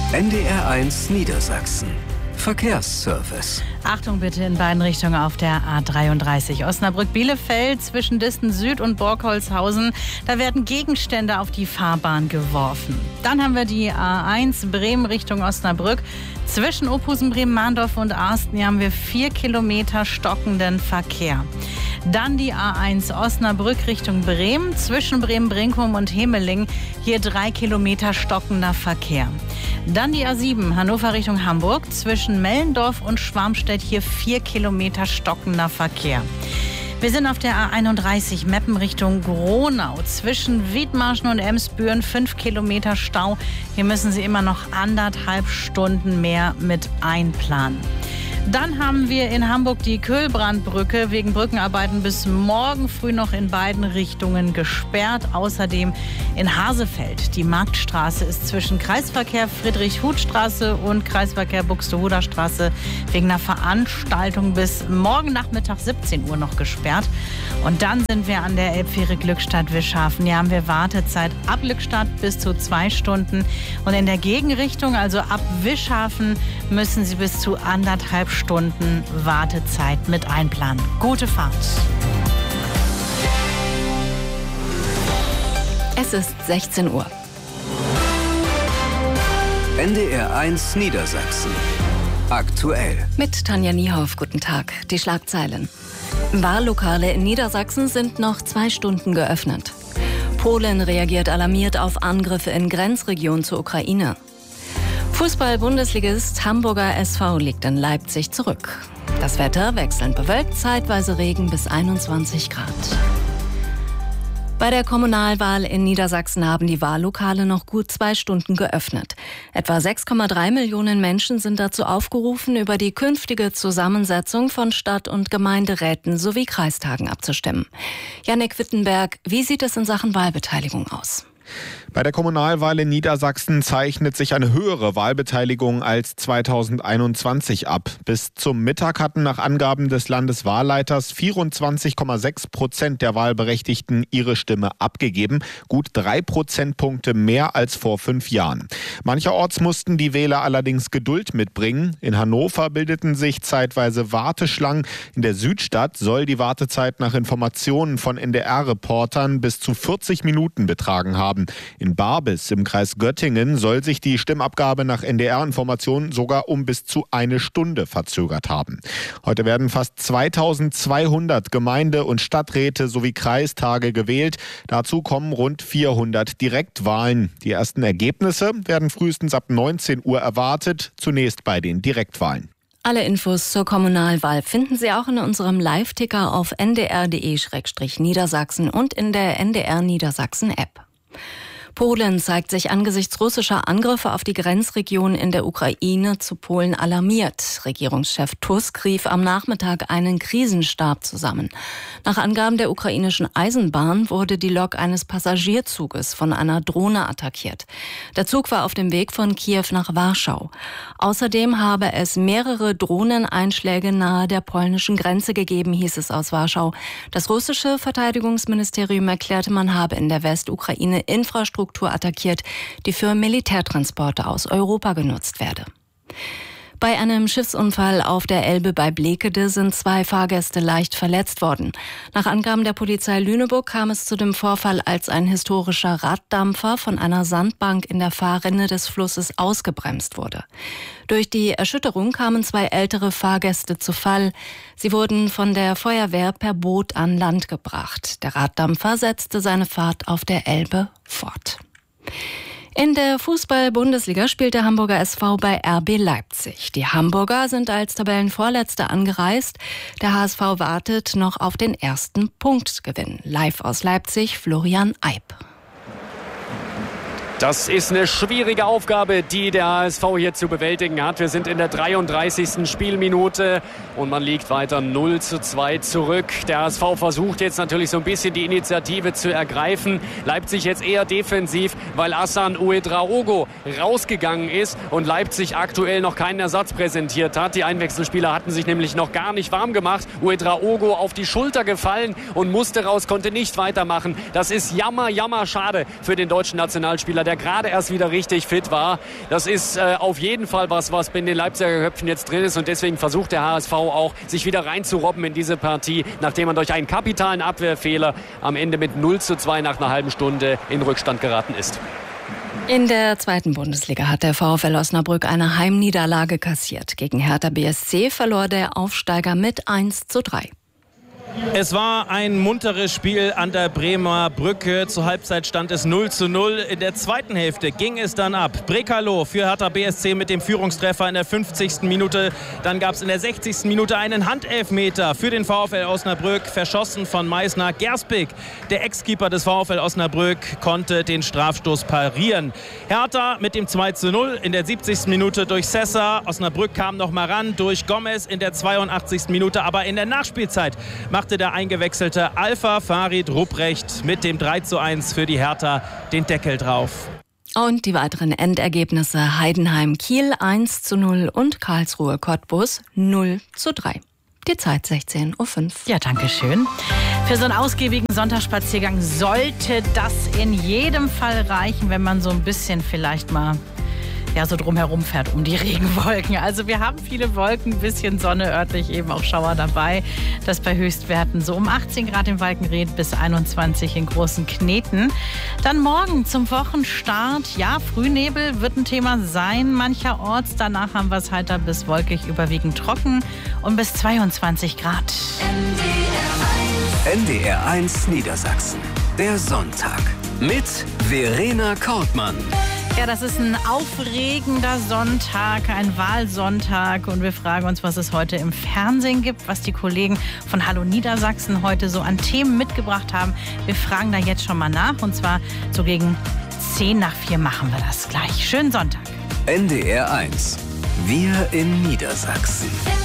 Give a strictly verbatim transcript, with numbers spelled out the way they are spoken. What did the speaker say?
N D R eins Niedersachsen. Verkehrsservice. Achtung bitte in beiden Richtungen auf der A dreiunddreißig. Osnabrück-Bielefeld zwischen Disten Süd und Borkholzhausen. Da werden Gegenstände auf die Fahrbahn geworfen. Dann haben wir die A eins Bremen Richtung Osnabrück. Zwischen Ophusen, Bremen-Mahndorf und Arsten hier haben wir vier Kilometer stockenden Verkehr. Dann die A eins Osnabrück Richtung Bremen. Zwischen Bremen-Brinkum und Hemeling hier drei Kilometer stockender Verkehr. Dann die A sieben Hannover Richtung Hamburg. Zwischen Mellendorf und Schwarmstedt hier vier Kilometer stockender Verkehr. Wir sind auf der A einunddreißig Meppen Richtung Gronau. Zwischen Wiedmarschen und Emsbüren fünf Kilometer Stau. Hier müssen Sie immer noch anderthalb Stunden mehr mit einplanen. Dann haben wir in Hamburg die Köhlbrandbrücke wegen Brückenarbeiten bis morgen früh noch in beiden Richtungen gesperrt. Außerdem in Hasefeld. Die Marktstraße ist zwischen Kreisverkehr Friedrich-Huth-Straße und Kreisverkehr Buxtehuder Straße wegen einer Veranstaltung bis morgen Nachmittag siebzehn Uhr noch gesperrt. Und dann sind wir an der Elbfähre Glückstadt-Wischhafen. Hier haben wir Wartezeit ab Glückstadt bis zu zwei Stunden. Und in der Gegenrichtung, also ab Wischhafen, müssen Sie bis zu anderthalb Stunden Wartezeit mit einplanen. Gute Fahrt. Es ist sechzehn Uhr. N D R eins Niedersachsen. Aktuell. Mit Tanja Niehoff, guten Tag. Die Schlagzeilen. Wahllokale in Niedersachsen sind noch zwei Stunden geöffnet. Polen reagiert alarmiert auf Angriffe in Grenzregion zur Ukraine. Fußball-Bundesligist Hamburger S V liegt in Leipzig zurück. Das Wetter wechselnd bewölkt, zeitweise Regen bis einundzwanzig Grad. Bei der Kommunalwahl in Niedersachsen haben die Wahllokale noch gut zwei Stunden geöffnet. Etwa sechs Komma drei Millionen Menschen sind dazu aufgerufen, über die künftige Zusammensetzung von Stadt- und Gemeinderäten sowie Kreistagen abzustimmen. Jannik Wittenberg, wie sieht es in Sachen Wahlbeteiligung aus? Bei der Kommunalwahl in Niedersachsen zeichnet sich eine höhere Wahlbeteiligung als zweitausendeinundzwanzig ab. Bis zum Mittag hatten nach Angaben des Landeswahlleiters vierundzwanzig Komma sechs Prozent der Wahlberechtigten ihre Stimme abgegeben. Gut drei Prozentpunkte mehr als vor fünf Jahren. Mancherorts mussten die Wähler allerdings Geduld mitbringen. In Hannover bildeten sich zeitweise Warteschlangen. In der Südstadt soll die Wartezeit nach Informationen von N D R-Reportern bis zu vierzig Minuten betragen haben. In Barbis im Kreis Göttingen soll sich die Stimmabgabe nach N D R-Informationen sogar um bis zu eine Stunde verzögert haben. Heute werden fast zweitausendzweihundert Gemeinde- und Stadträte sowie Kreistage gewählt. Dazu kommen rund vierhundert Direktwahlen. Die ersten Ergebnisse werden frühestens ab neunzehn Uhr erwartet, zunächst bei den Direktwahlen. Alle Infos zur Kommunalwahl finden Sie auch in unserem Live-Ticker auf n d r punkt d e slash niedersachsen und in der N D R Niedersachsen-App. Polen zeigt sich angesichts russischer Angriffe auf die Grenzregion in der Ukraine zu Polen alarmiert. Regierungschef Tusk rief am Nachmittag einen Krisenstab zusammen. Nach Angaben der ukrainischen Eisenbahn wurde die Lok eines Passagierzuges von einer Drohne attackiert. Der Zug war auf dem Weg von Kiew nach Warschau. Außerdem habe es mehrere Drohneneinschläge nahe der polnischen Grenze gegeben, hieß es aus Warschau. Das russische Verteidigungsministerium erklärte, man habe in der Westukraine Infrastruktur attackiert, die für Militärtransporte aus Europa genutzt werde. Bei einem Schiffsunfall auf der Elbe bei Blekede sind zwei Fahrgäste leicht verletzt worden. Nach Angaben der Polizei Lüneburg kam es zu dem Vorfall, als ein historischer Raddampfer von einer Sandbank in der Fahrrinne des Flusses ausgebremst wurde. Durch die Erschütterung kamen zwei ältere Fahrgäste zu Fall. Sie wurden von der Feuerwehr per Boot an Land gebracht. Der Raddampfer setzte seine Fahrt auf der Elbe fort. In der Fußball-Bundesliga spielt der Hamburger S V bei R B Leipzig. Die Hamburger sind als Tabellenvorletzter angereist. Der H S V wartet noch auf den ersten Punktgewinn. Live aus Leipzig, Florian Eib. Das ist eine schwierige Aufgabe, die der H S V hier zu bewältigen hat. Wir sind in der dreiunddreißigsten Spielminute und man liegt weiter null zu zwei zurück. Der H S V versucht jetzt natürlich so ein bisschen die Initiative zu ergreifen. Leipzig jetzt eher defensiv, weil Hassan Ouedraogo rausgegangen ist und Leipzig aktuell noch keinen Ersatz präsentiert hat. Die Einwechselspieler hatten sich nämlich noch gar nicht warm gemacht. Ouedraogo auf die Schulter gefallen und musste raus, konnte nicht weitermachen. Das ist jammer, jammer schade für den deutschen Nationalspieler. der gerade erst wieder richtig fit war. Das ist äh, auf jeden Fall was, was in den Leipziger Köpfen jetzt drin ist. Und deswegen versucht der H S V auch, sich wieder reinzurobben in diese Partie, nachdem man durch einen kapitalen Abwehrfehler am Ende mit null zu zwei nach einer halben Stunde in Rückstand geraten ist. In der zweiten Bundesliga hat der VfL Osnabrück eine Heimniederlage kassiert. Gegen Hertha B S C verlor der Aufsteiger mit eins zu drei. Es war ein munteres Spiel an der Bremer Brücke. Zur Halbzeit stand es null zu null. In der zweiten Hälfte ging es dann ab. Brekalo für Hertha B S C mit dem Führungstreffer in der fünfzigsten Minute. Dann gab es in der sechzigsten Minute einen Handelfmeter für den VfL Osnabrück, verschossen von Meißner. Gerspik, der Ex-Keeper des VfL Osnabrück, konnte den Strafstoß parieren. Hertha mit dem zwei zu null in der siebzigsten Minute durch Sessa. Osnabrück kam noch mal ran durch Gomez in der zweiundachtzigsten Minute. Aber in der Nachspielzeit machte der eingewechselte Alpha Farid Rupprecht mit dem drei zu eins für die Hertha den Deckel drauf. Und die weiteren Endergebnisse: Heidenheim Kiel eins zu null und Karlsruhe Cottbus null zu drei. Die Zeit sechzehn Uhr fünf. Ja, danke schön. Für so einen ausgiebigen Sonntagsspaziergang sollte das in jedem Fall reichen, wenn man so ein bisschen vielleicht mal ja, so drumherum fährt um die Regenwolken. Also wir haben viele Wolken, ein bisschen Sonne, örtlich eben auch Schauer dabei. Das bei Höchstwerten so um achtzehn Grad in Walkenried bis einundzwanzig in Großen Kneten. Dann morgen zum Wochenstart. Ja, Frühnebel wird ein Thema sein mancherorts. Danach haben wir es heiter bis wolkig, überwiegend trocken und bis zweiundzwanzig Grad. N D R eins Niedersachsen. Der Sonntag mit Verena Kortmann. Ja, das ist ein aufregender Sonntag, ein Wahlsonntag. Und wir fragen uns, was es heute im Fernsehen gibt, was die Kollegen von Hallo Niedersachsen heute so an Themen mitgebracht haben. Wir fragen da jetzt schon mal nach. Und zwar so gegen zehn nach vier machen wir das gleich. Schönen Sonntag. N D R eins. Wir in Niedersachsen.